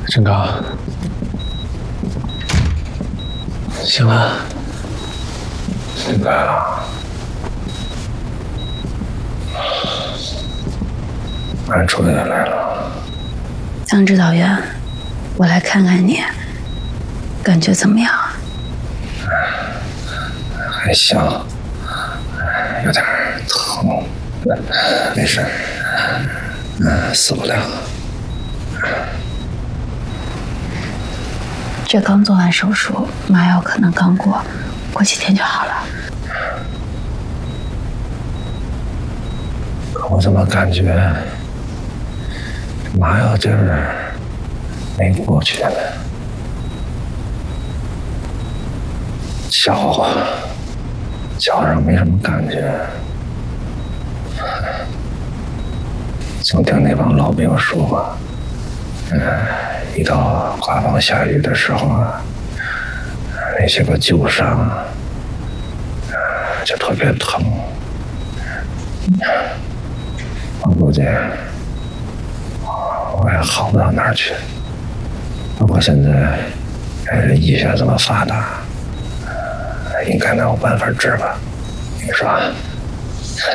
郑刚，醒了， 醒来了。俺出来了。 张指导员，我来看看你，感觉怎么样？ 还行，有点疼，没事，死不了。 这刚做完手术，麻药可能刚过，过几天就好了。 可我怎么感觉麻药劲儿没过去呢？脚上没什么感觉。总听那帮老兵说，一到刮风下雨的时候啊，那些个旧伤就特别疼。我估计我也好不到哪儿去。不过现在医学这么发达，应该能有办法治吧？你说？